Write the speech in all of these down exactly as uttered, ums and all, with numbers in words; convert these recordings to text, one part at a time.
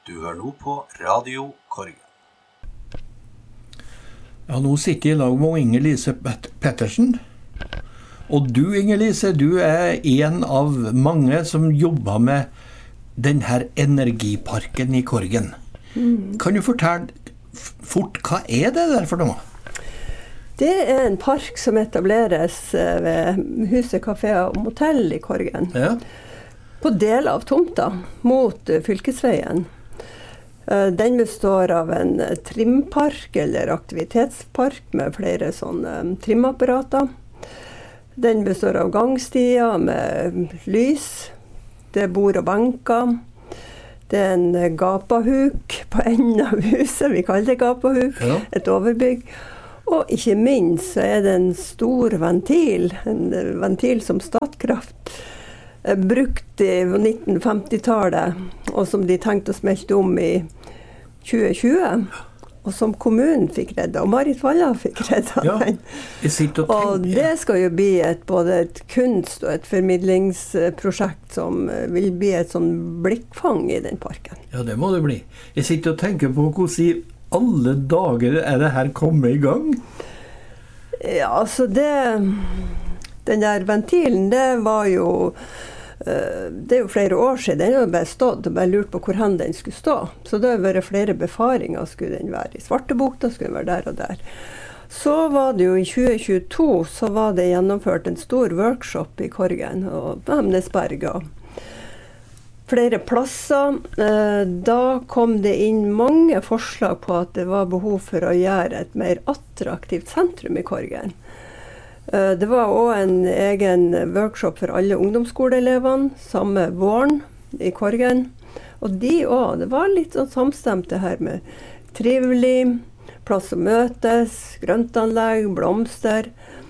Du hører nå på Radio Korgen. Ja, nå sitter jeg i lag med Inger-Lise Pettersen. Og du, Inger-Lise, du er en av mange som jobber med denne energiparken i Korgen. Mm. Kan du fortelle fort, hva er det der for noe? Det er en park som etableres ved Huset Café og Motell i Korgen. Ja. På del av tomta mot fylkesveien. Den består av en trimpark eller aktivitetspark med flere sånne trimapparater. Den består av gangstier med lys. Det er bord og benker. Det er en gapahuk på enden av huset. Vi kaller det gapahuk. Ja. Et overbygg. Og ikke minst så er det en stor ventil. En ventil som Statkraft brukt i nitten femti-tallet, og som de tenkte å smelte om i tjue tjue, og som kommunen fikk redda, og Marit Valla fikk redda ja, den. Og, og det skal jo bli et, både et kunst- og et formidlingsprosjekt som vil bli et sånn blikkfang i den parken. Ja, det må det bli. Jeg sitter og tenker på hvordan i alle dager er det her kommet i gang? Ja, altså det... Den der ventilen, det var jo... Det er jo flere år siden, den har bare stått og bare lurt på hvor hen den skulle stå. Så det har vært flere befaringer. Skulle den være i Svartebukta, skulle den være der og der. Så var det jo i tjue tjueto, så var det gjennomført en stor workshop i Korgen og på Hemnesberg og flere plasser. Da kom det inn mange forslag på at det var behov for å gjøre et mer attraktivt sentrum i Korgen. Det var også en egen workshop for alle ungdomsskoleelevene, samme våren i Korgen. Og de også, det var litt sånn samstemt det her med trivelig, plass å møtes, grøntanlegg, blomster.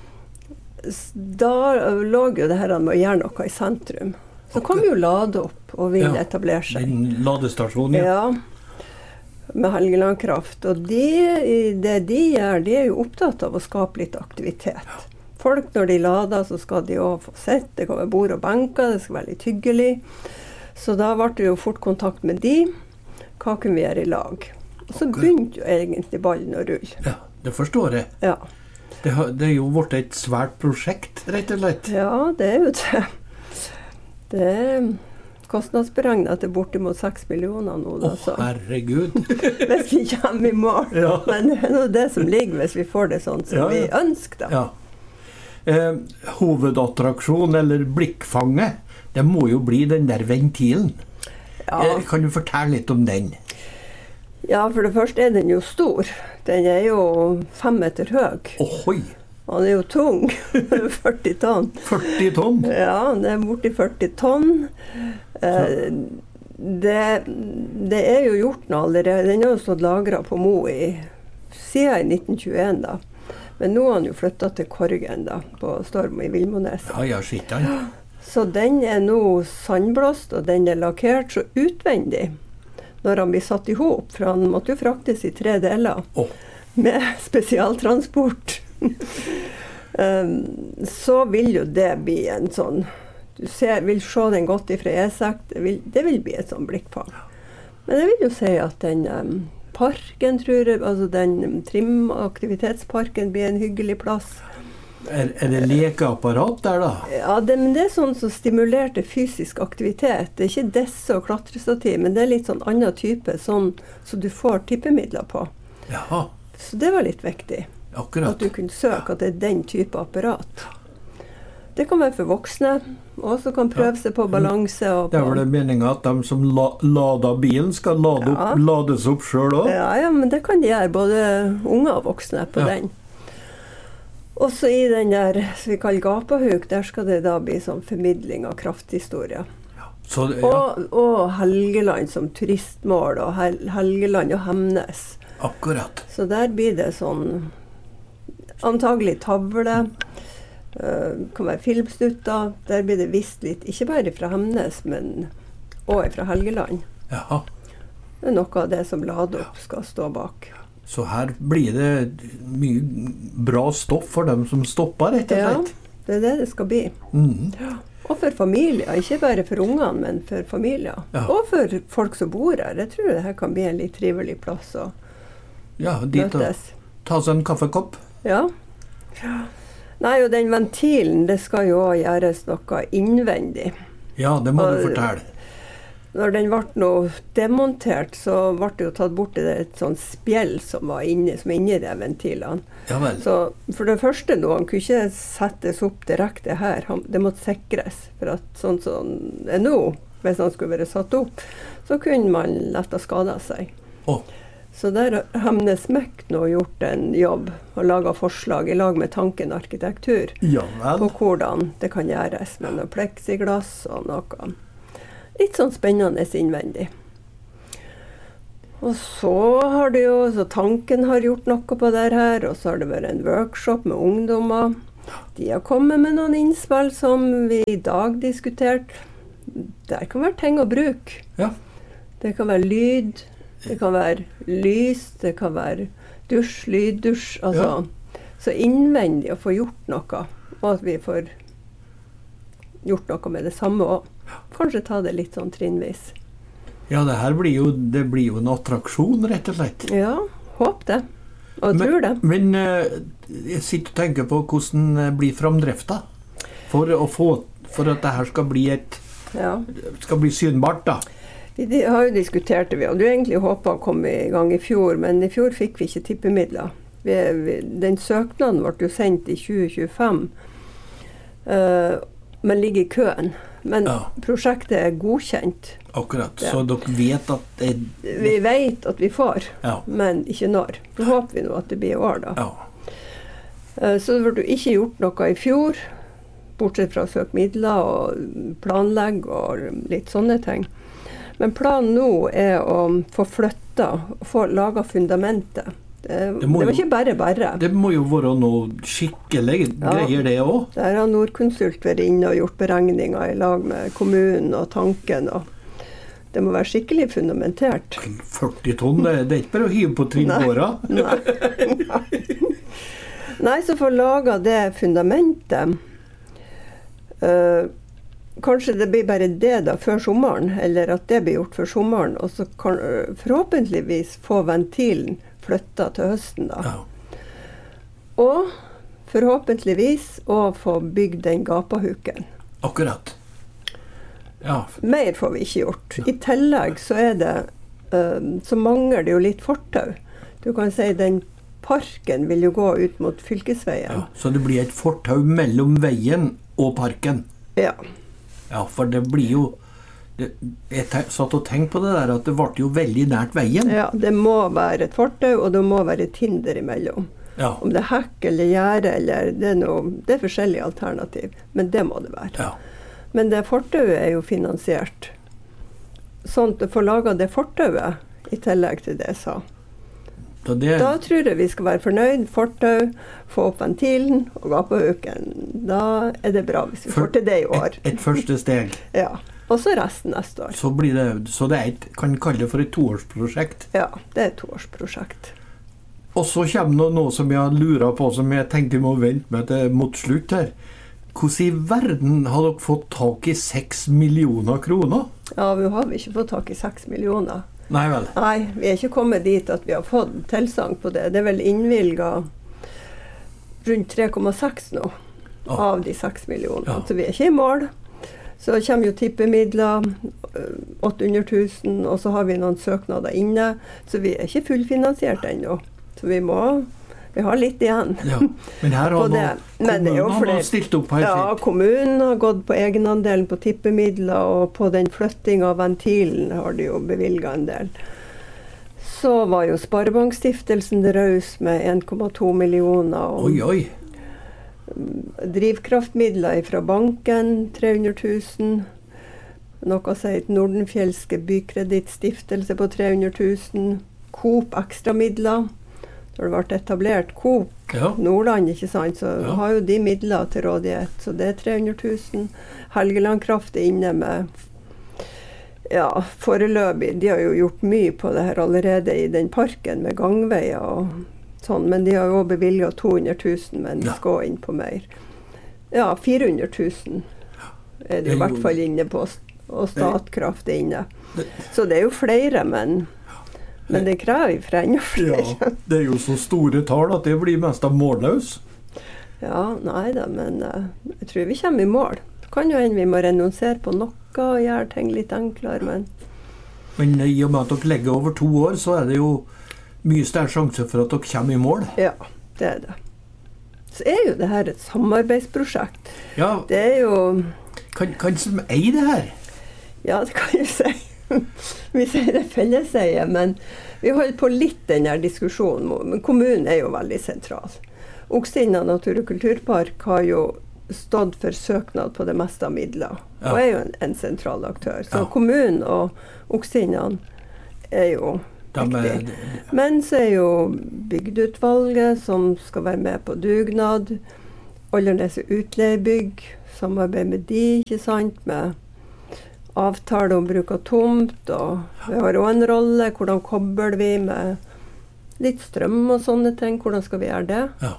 Da lå jo det her med å gjøre noe i sentrum. Så kom jo Lade opp og ville ja, etablere seg. Den ladestasjonen, ja. Ja, med Helgeland Kraft. Og de, det de gjør, de er jo opptatt av å skape litt aktivitet. Ja. Folk, når de lader, så skal de også få sett. Det kan være bord og benker, det skal være litt hyggelig. Så da ble det jo fort kontakt med de. Hva kunne vi gjøre i lag? Og så begynte jo egentlig ballen å rulle. Ja, det forstår jeg. Ja. Det, har, det er jo vært et svært prosjekt, rett og slett. Ja, det er jo det. Det er kostnadsberegnet til bortimot seks millioner nå. Å, oh, herregud! Hvis vi kommer i mål. Ja. Men det er noe det som ligger hvis vi får det sånn som ja, ja. vi ønsker da. Ja. Eh, hovedattraksjon eller blikkfanget, det må jo bli den der ventilen. Ja. Eh, kan du fortelle litt om den? Ja, for det første er den jo stor. Den er jo fem meter høy. Ohoi! Han er jo tung. førti tonn. førti tonn? Ja, det er borti førti tonn. Eh, det, det er jo gjort noe allerede. Den har jo stått lagret på Mo i, siden i nitten tjueen da. Men nå har han jo flyttet til Korgen da, på Storm i Vilmones. Ja, ja, skitt han. Så den er nå sandblåst, og den er lakkert så utvendig. Når han blir satt i hop, for han måtte jo fraktes i tre deler. Oh. Med spesialtransport. um, så vil jo det bli en sånn, du ser, vil se den godt ifra E seks, det vil, det vil bli et sånn blikkfang. Men jeg vil jo si at den... Um, Parken, tror jeg, altså den trimaktivitetsparken blir en hyggelig plass. Er, er det lekeapparat der da? Ja, det, men det er sånn som stimulerer til fysisk aktivitet. Det er ikke desse og klatrestativ, men det er litt sånn annen type, sånn så du får tippemidler på. Jaha. Så det var litt viktig. Akkurat. At du kunne søke at det er den type apparat. Det kan være for voksne, og så kan prøve seg på balanse. Og på. Det er vel det meningen at de som la, lader bilen skal lade opp, ja. lades opp selv også? Ja, ja, men det kan de gjøre, både unge og voksne på ja. den. Også i den der, som vi kaller gapahuk, der skal det da bli sånn formidling av krafthistorie. Ja. Så det, ja. og, og Helgeland som turistmål, og Hel Helgeland og Hemnes. Akkurat. Så der blir det sånn, antagelig tavle, Uh, kan være filmstutter. Der blir det vist litt, ikke bare fra Hemnes, men også fra Helgeland. Jaha. Det er noe av det som Lade opp skal stå bak. Så her blir det mye bra stoff for dem som stopper, rett og slett? Ja, det er det det skal bli. Mm. Ja. Og for familier, ikke bare for ungene, men for familier. Ja. Og for folk som bor her. Jeg tror det her kan bli en litt trivelig plass å Ja, dit og møtes. ta seg en kaffekopp. Ja. Nei, og den ventilen, det skal jo også gjøres noe innvendig. Ja, det må Og- du fortelle. Når den ble nå demontert, så ble det jo tatt bort det et sånt spjell som var inni, som er inni de ventilene. Ja vel. Så for det første nå, han kunne ikke settes opp direkte her. Han, det måtte sikres. For at sånn som det er nå, hvis han skulle være satt opp, så kunne man lett ha skadet seg. Å, Så der har Hemnes Mek nå gjort en jobb og laget forslag i lag med Tanken arkitektur ja på vel. hvordan det kan gjøres med noe pleksiglass og noe litt sånn spennende innvendig. Og så har det jo, så Tanken har gjort noe på det her, og så har det vært en workshop med ungdommer. De har kommet med noen innspill som vi i dag diskuterte. Det kan være ting å bruke. Ja. Det kan være lyd, det kan være lys, det kan være dusj, lyddusj, altså. Så innvendig å få gjort noe, og at vi får gjort noe med det samme også. Kanskje ta det litt sånn trinnvis. Ja, det her blir jo, det blir jo en attraksjon, rett og slett. Ja, håp det. Og jeg tror det. Men eh, jeg sitter og tenker på hvordan eh, blir framdrifta for å få, for at det her skal bli et, Ja. skal bli synbart da. Vi de har jo diskutert det, vi hadde jo egentlig håpet å komme i gang i fjor, men i fjor fikk vi ikke tippemidler. Vi, vi, den søknaden ble jo sendt i tjue tjuefem, uh, men ligger i køen. Men Ja. prosjektet er godkjent. Akkurat, Ja. så dere vet at det, Vi vet at vi får, ja, men ikke når. Så håper vi nå at det blir i år da. ja, Uh, så det ble jo ikke gjort noe i fjor, bortsett fra å søke midler og planlegge og litt sånne ting. Men planen nå er å få flytta, få laget fundamentet. Det, Det må det var jo- ikke bare bare. det må jo være noe skikkelig Ja. greier det også. Der har Nordkonsult vært inne og gjort beregninger i lag med kommunen og Tanken. Og det må være skikkelig fundamentert. førti tonn, det, det er ikke bare å hive på trinnbåra. Nei. Nei, så få laga det fundamentet. Uh, kanskje det blir bare det da før sommeren, eller at det blir gjort før sommeren, og så kan uh, forhåpentligvis få ventilen flytta til høsten da. Ja. Og forhåpentligvis å få bygd den gapahuken. Akkurat. Ja, Mer får vi ikke gjort. I tillegg så er det uh, så mangler det jo litt fortau. Du kan si den parken vil jo gå ut mot fylkesveien. ja. Så det blir et fortau mellom veien og parken. Ja. Ja, for det blir jo det, Jeg te- satt og tenkte på det der at det ble jo veldig nært veien. Ja, det må være et fortau, og det må være et hinder imellom. Ja, Om det er hekk eller gjerde, eller det er noe, det er forskjellige alternativ, men det må det være. ja. Men det fortauet er jo finansiert. Sånn at du får laga det fortauet i tillegg til det jeg sa. Så det, Da tror jeg vi skal være fornøyd. Fortau, få opp ventilen og gapahuken. Da er det bra hvis vi For- får til det i år. et, et første steg. Ja. Og så resten neste år. Så, blir det, så det er et, kan kalle det for et toårsprosjekt. Ja, det er et toårsprosjekt. Og så kommer det noe som jeg har luret på, som jeg tenker jeg må vente med til mot slutt her. Hvordan i verden har dere fått tak i seks millioner kroner? Ja, vi har vi ikke fått tak i seks millioner. Nei vel. Nei, vi er ikke kommet dit at vi har fått tilsagn på det. Det er vel innvilga rundt tre komma seks nå Ja. av de seks millionene. Ja. Så vi er ikke i mål. Så kommer jo tippemidler, øh, åtte hundre tusen, og så har vi noen søknader inne. Så vi er ikke fullfinansiert ennå. Så vi må Vi har litt igjen. Ja. Men her På har det. nå Men det er jo kommunen har nå flere- stilt opp her Ja, sitt. kommunen har gått på egenandelen på tippemidler, og på den flytting av ventilen har de jo bevilga en del. Så var jo Sparebankstiftelsen raus med en komma to millioner. Og Oi, oi. drivkraftmidler fra banken, tre hundre tusen. Noe som heter Nordenfjelske bykredittstiftelse på tre hundre tusen. Coop ekstramidler. Når det ble etablert Coop Ja. Nordland, ikke sant, så Ja. har jo de midler til rådighet. Så det er tre hundre tusen. Helgeland Kraft er inne med ja, foreløpig. De har jo gjort mye på det her allerede i den parken med gangveier og sånn, men de har jo bevilget to hundre tusen, men de Ja. skal inn på mer. Ja, fire hundre tusen er det i hvert fall inne på, og Statkraft er inne. Så det er jo flere, men, men det krever fra enda flere. Ja, det er jo så store tall at det blir mest av målløs. Ja, nei da, men uh, jeg tror vi kommer i mål. Det kan jo hende vi må renonsere på noe og gjøre ting litt enklere, men... Men i og med at dere legger over to år, så er det jo mye større sjanse for at dere kommer i mål. Ja, det er det. Så er jo det her et samarbeidsprosjekt. Ja, Det er jo... kan, kan som eier det her? Ja, det kan jeg si. Vi sier det felleseie, men vi holder på litt den her diskusjonen. Men kommunen er jo veldig sentral. Oksinna Natur- og Kulturpark har jo stått for søknad på det meste av midler, Ja. og er jo en, en sentral aktør. Så Ja. kommunen og Oksinna er jo De er- viktig. Men så er jo bygdeutvalget som skal være med på dugnad, Olderneset utleiebygg, samarbeid med de, ikke sant, med avtale om bruk av tomt, og vi har også en rolle, hvordan kobler vi med litt strøm og sånne ting, hvordan skal vi gjøre det? Ja.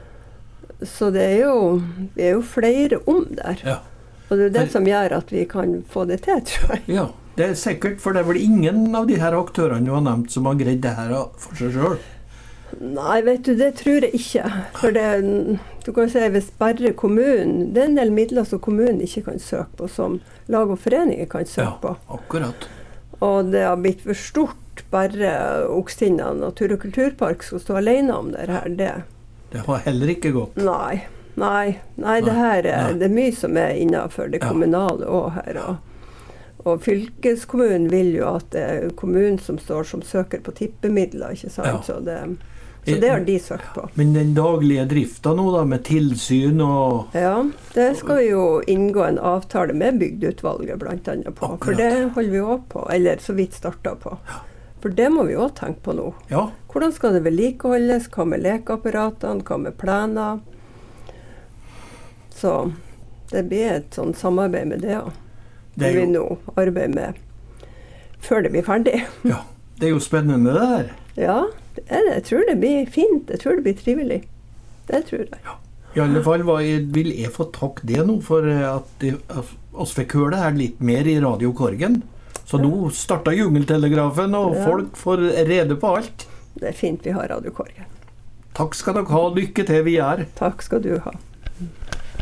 Så det er jo, vi er jo flere om der. Ja. Og det er det som gjør at vi kan få det til, tror jeg. Ja, det er sikkert, for det er vel ingen av de her aktørene du har nevnt som har greid det her for seg selv. Nei, vet du, det tror jeg ikke. For det, du kan si, hvis bare kommunen, det er en del midler som kommunen ikke kan søke på, som lag og foreninger kan søke på. Ja, akkurat. Og det har blitt for stort, bare Oksinna Natur- og Kulturpark skal stå alene om det her, det. Det har heller ikke gått. Nei, nei, nei, det her er, Nei. det er mye som er innenfor det Ja. kommunale også her. Og, og fylkeskommunen vil jo at det er kommunen som står som søker på tippemidler, ikke sant? Ja. Så, det, så det har de søkt på. Men den daglige drifta nå da, med tilsyn og... Ja, det skal jo inngå en avtale med bygdeutvalget blant annet på, Akkurat. for det holder vi også på, eller så vidt startet på. For det må vi også tenke på nå. Ja, Hvordan skal det vedlikeholdes? Hva med lekeapparatene? Hva med planer? Så det blir et sånn samarbeid med det også. det er vi jo, nå arbeider med før det blir ferdig. ja, det er jo spennende det her. Ja, det er det. Jeg tror det blir fint. Jeg tror det blir trivelig. Det tror jeg. I alle fall hva jeg, vil jeg få takke det nå for at de, at oss fikk høre det her litt mer i Radio Korgen. Så nå starter jungeltelegrafen, og Ja. folk får rede på alt. Det er fint vi har Radio Korgen. Takk skal dere ha. Lykke til videre. Takk skal du ha.